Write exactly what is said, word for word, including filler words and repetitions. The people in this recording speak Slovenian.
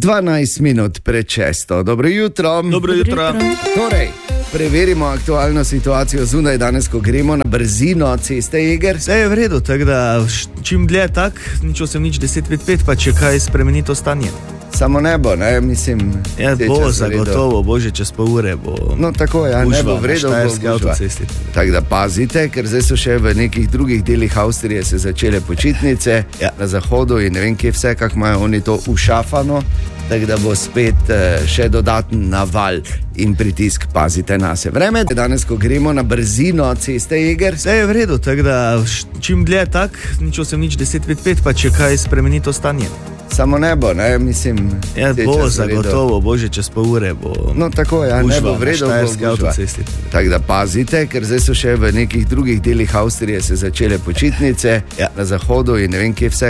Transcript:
dvanajst minut pred šesto. Dobro jutro. Dobro jutro. Torej, preverimo aktualno situacijo zunaj danes, ko gremo na brzino ceste Eger. Vse je v redu, tako da čim dlje tak, nič osem nič deset pet pet, pa če kaj spremeni to stanje. Samo nebo, ne, mislim. Ja, bo zagotovo, bože, čez pol ure bo. No, tako je, ja, nebo v redu, bo gužva. Tako da pazite, ker zdaj so še v nekih drugih delih Avstrije se začele počitnice, ja. Na zahodu in ne vem, kje vse, kako imajo oni to ušafano, tako da bo spet še dodaten naval in pritisk, pazite na se. Vreme je danes, ko gremo na brzino ceste Eger. Vse je v redu, tako da čim dlje tak, nič osem nič deset pet pet, pa če kaj spremeni to stanje. Samo nebo, ne, mislim. Ja, bo zagotovo, bože, čez pol ure bo. No, tako je, ja, nebo v redu, bo gužva. Tako da pazite, ker zdaj so še v nekih drugih delih Avstrije se začele počitnice, ja. Na zahodu in ne vem, kje vse.